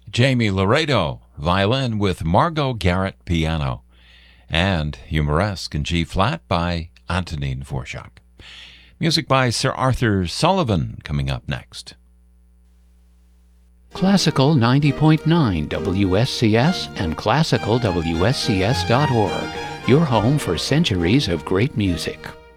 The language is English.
Jamie Laredo, violin with Margot Garrett piano, and Humoresque in G-flat by Antonin Dvorak. Music by Sir Arthur Sullivan coming up next. Classical 90.9 WSCS and classicalwscs.org, your home for centuries of great music.